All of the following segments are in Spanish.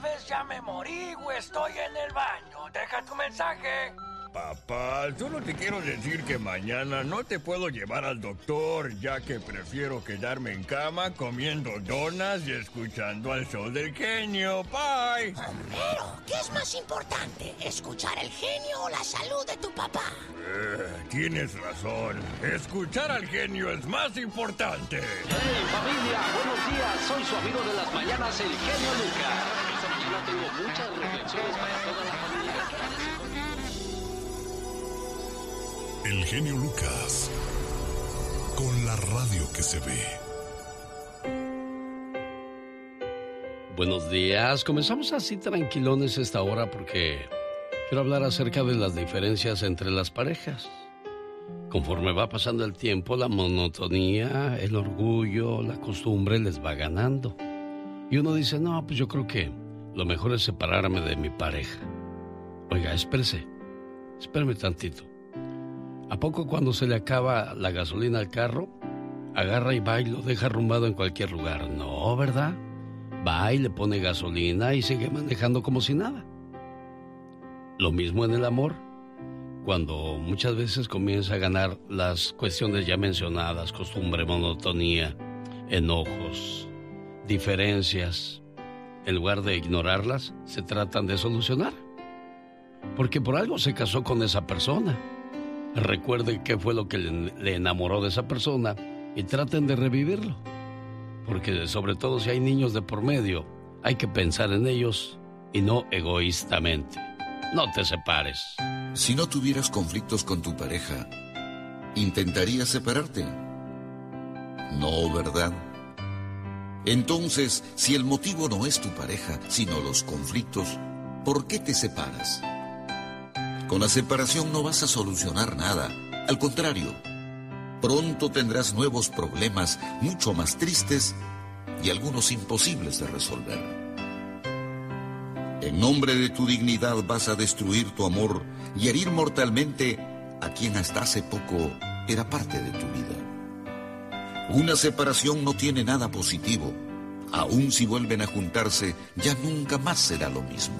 vez ya me morí o estoy en el baño. Deja tu mensaje. Papá, solo te quiero decir que mañana no te puedo llevar al doctor, ya que prefiero quedarme en cama comiendo donas y escuchando al show del genio. Bye. Homero, ¿qué es más importante? ¿Escuchar al genio o la salud de tu papá? Tienes razón. Escuchar al genio es más importante. ¡Hey, familia! Buenos días. Soy su amigo de las mañanas, el genio Lucas. Esta mañana tengo muchas reflexiones para toda la familia. El genio Lucas, con la radio que se ve. Buenos días, comenzamos así tranquilones esta hora porque quiero hablar acerca de las diferencias entre las parejas. Conforme va pasando el tiempo, la monotonía, el orgullo, la costumbre les va ganando. Y uno dice, no, pues yo creo que lo mejor es separarme de mi pareja. Oiga, espérame tantito. ¿A poco cuando se le acaba la gasolina al carro, agarra y va y lo deja arrumbado en cualquier lugar? No, ¿verdad? Va y le pone gasolina y sigue manejando como si nada. Lo mismo en el amor. Cuando muchas veces comienza a ganar las cuestiones ya mencionadas, costumbre, monotonía, enojos, diferencias, en lugar de ignorarlas, se tratan de solucionar. Porque por algo se casó con esa persona. Recuerden qué fue lo que le enamoró de esa persona y traten de revivirlo. Porque sobre todo si hay niños de por medio, hay que pensar en ellos y no egoístamente. No te separes. Si no tuvieras conflictos con tu pareja, ¿intentarías separarte? No, ¿verdad? Entonces, si el motivo no es tu pareja, sino los conflictos, ¿por qué te separas? Con la separación no vas a solucionar nada. Al contrario, pronto tendrás nuevos problemas mucho más tristes y algunos imposibles de resolver. En nombre de tu dignidad vas a destruir tu amor y herir mortalmente a quien hasta hace poco era parte de tu vida. Una separación no tiene nada positivo. Aun si vuelven a juntarse, ya nunca más será lo mismo.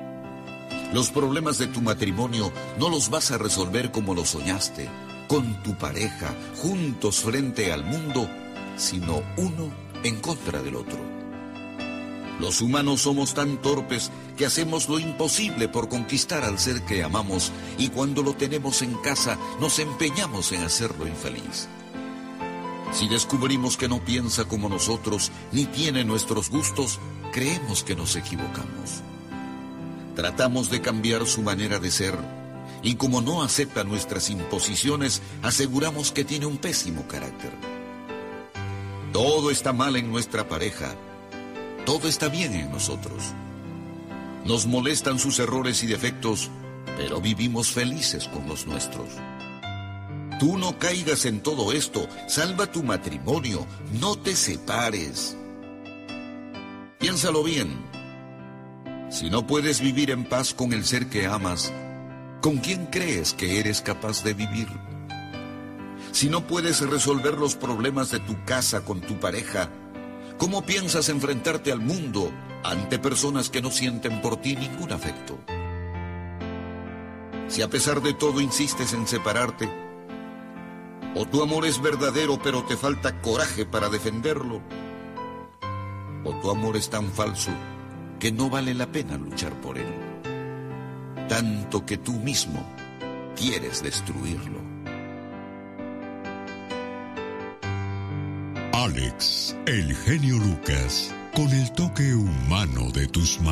Los problemas de tu matrimonio no los vas a resolver como lo soñaste, con tu pareja, juntos frente al mundo, sino uno en contra del otro. Los humanos somos tan torpes que hacemos lo imposible por conquistar al ser que amamos y cuando lo tenemos en casa nos empeñamos en hacerlo infeliz. Si descubrimos que no piensa como nosotros ni tiene nuestros gustos, creemos que nos equivocamos. Tratamos de cambiar su manera de ser y como no acepta nuestras imposiciones, aseguramos que tiene un pésimo carácter. Todo está mal en nuestra pareja, todo está bien en nosotros. Nos molestan sus errores y defectos, pero vivimos felices con los nuestros. Tú no caigas en todo esto, salva tu matrimonio, no te separes. Piénsalo bien. Si no puedes vivir en paz con el ser que amas, ¿con quién crees que eres capaz de vivir? Si no puedes resolver los problemas de tu casa con tu pareja, ¿cómo piensas enfrentarte al mundo ante personas que no sienten por ti ningún afecto? Si a pesar de todo insistes en separarte, o tu amor es verdadero pero te falta coraje para defenderlo, o tu amor es tan falso que no vale la pena luchar por él, tanto que tú mismo quieres destruirlo. Alex, el genio Lucas, con el toque humano de tus manos.